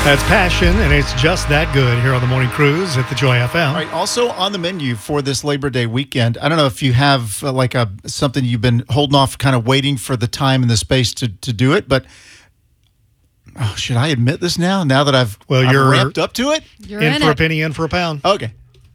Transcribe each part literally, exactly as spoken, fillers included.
That's Passion, and it's just that good here on the Morning Cruise at the Joy F M. All right, also on the menu for this Labor Day weekend, I don't know if you have uh, like a something you've been holding off, kind of waiting for the time and the space to, to do it, but oh, should I admit this now, now that I've, well, I've you're ramped up to it? You're in, in for it. a penny, in for a pound. Okay.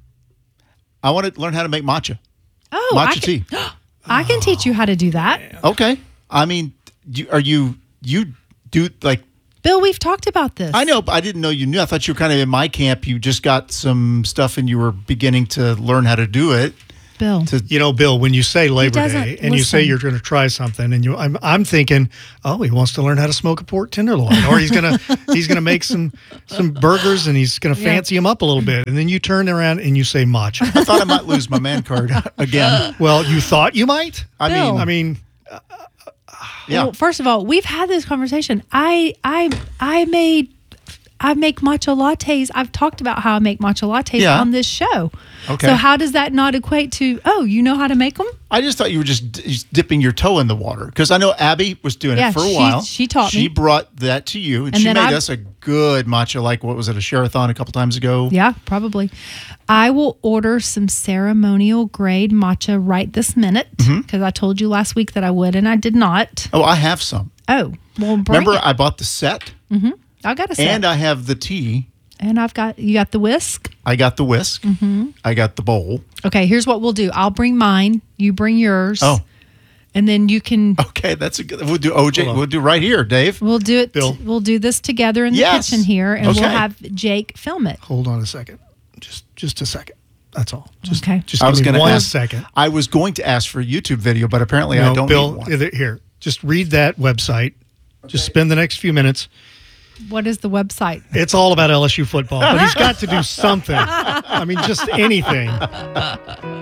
I want to learn how to make matcha. Oh, matcha I can, tea. I can teach you how to do that. Okay. I mean, you, are you, you do like, Bill, we've talked about this. I know, but I didn't know you knew. I thought you were kind of in my camp. You just got some stuff and you were beginning to learn how to do it. Bill. To, You know, Bill, when you say Labor doesn't Day and you say listen. you're going to try something, and you, I'm, I'm thinking, oh, he wants to learn how to smoke a pork tenderloin, or he's gonna, he's gonna make some, some burgers, and he's gonna Yeah. fancy them up a little bit, and then you turn around and you say matcha. I thought I might lose my man card again. Well, you thought you might. I Bill. mean, I mean, yeah. Well, first of all, we've had this conversation. I I I made I make matcha lattes. I've talked about how I make matcha lattes Yeah. on this show. Okay. So how does that not equate to, oh, you know how to make them? I just thought you were just, just dipping your toe in the water because I know Abby was doing Yeah, it for a she- while. she taught She me. brought that to you, and, And she then made I- us a good matcha. Like what was it, a Sherathon a couple times ago? Yeah, probably. I will order some ceremonial grade matcha right this minute because I told you last week that I would and I did not. Oh, I have some. Oh, well, bring Remember, it. I bought the set, I got a set. and I have the tea. And I've got, you got the whisk. I got the whisk. Mm-hmm. I got the bowl. Okay, here's what we'll do. I'll bring mine. You bring yours. Oh. And then you can, Okay, that's a good. We'll do O J. Hold on. We'll do right here, Dave. we'll do it. Bill. We'll do this together in the Yes. kitchen here and Okay. we'll have Jake film it. hold on a second, just, just a second. That's all. Just, Okay. Just I give was me going to one ask. second. I was going to ask for a YouTube video, but apparently I No, don't Bill, need one. either- here, just read that website. Just spend the next few minutes. What is the website? It's all about L S U football, but he's got to do something. I mean, just anything.